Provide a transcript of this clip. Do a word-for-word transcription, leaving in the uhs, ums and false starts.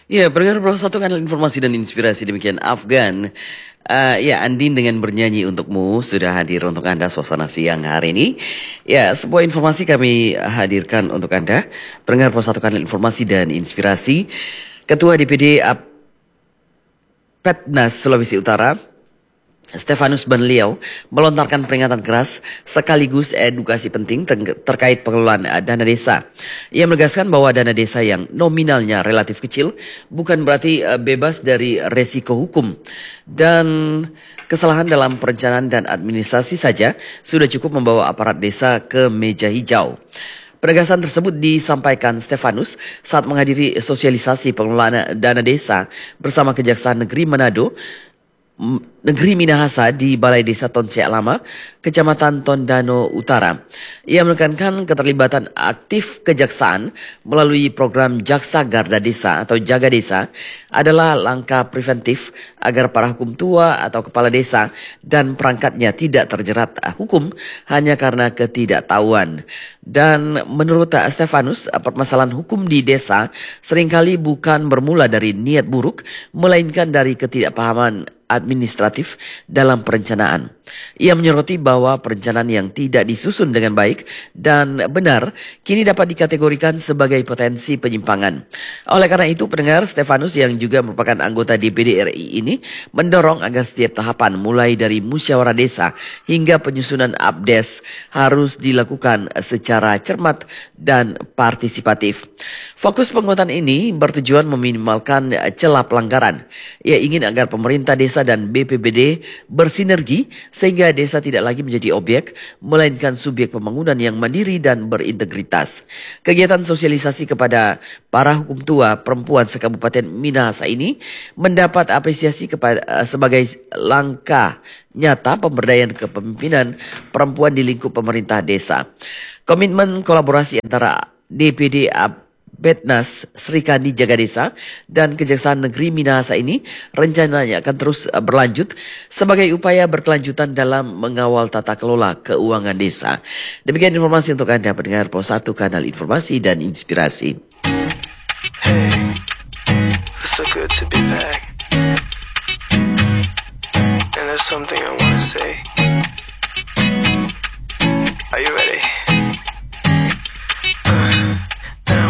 Ya, pendengar Pro satu kanal informasi dan inspirasi demikian Afgan. Eh, ya, Andin dengan bernyanyi untukmu sudah hadir untuk Anda suasana siang hari ini. Ya, sebuah informasi kami hadirkan untuk Anda. Pendengar Pro satu kanal informasi dan inspirasi. Ketua D P D Petnas Sulawesi Utara, Stefanus Banliau, melontarkan peringatan keras sekaligus edukasi penting terkait pengelolaan dana desa. Ia menegaskan bahwa dana desa yang nominalnya relatif kecil bukan berarti bebas dari resiko hukum. Dan kesalahan dalam perencanaan dan administrasi saja sudah cukup membawa aparat desa ke meja hijau. Penegasan tersebut disampaikan Stefanus saat menghadiri sosialisasi pengelolaan dana desa bersama Kejaksaan Negeri Manado, Negeri Minahasa di Balai Desa Tonsek Lama, Kecamatan Tondano Utara. Ia menekankan keterlibatan aktif kejaksaan melalui program Jaksa Garda Desa atau Jaga Desa adalah langkah preventif agar para hukum tua atau kepala desa dan perangkatnya tidak terjerat hukum hanya karena ketidaktahuan. Dan menurut Stefanus, permasalahan hukum di desa seringkali bukan bermula dari niat buruk, melainkan dari ketidakpahaman administratif dalam perencanaan. Ia menyoroti bahwa perencanaan yang tidak disusun dengan baik dan benar kini dapat dikategorikan sebagai potensi penyimpangan. Oleh karena itu, pendengar, Stefanus yang juga merupakan anggota D P D R I ini mendorong agar setiap tahapan mulai dari musyawarah desa hingga penyusunan abdes harus dilakukan secara cermat dan partisipatif. Fokus penguatan ini bertujuan meminimalkan celah pelanggaran. Ia ingin agar pemerintah desa dan B P B D bersinergi sehingga desa tidak lagi menjadi objek, melainkan subjek pembangunan yang mandiri dan berintegritas. Kegiatan sosialisasi kepada para hukum tua perempuan sekabupaten Minahasa ini mendapat apresiasi kepada sebagai langkah nyata pemberdayaan kepemimpinan perempuan di lingkup pemerintah desa. Komitmen kolaborasi antara D P D Petnas, Srikandi Jaga Desa, dan Kejaksaan Negeri Minahasa ini rencananya akan terus berlanjut sebagai upaya berkelanjutan dalam mengawal tata kelola keuangan desa. Demikian informasi untuk Anda pendengar Pos satu Kanal Informasi dan Inspirasi. Hey, it's so good to be back. And there's something I want to say. Are you ready?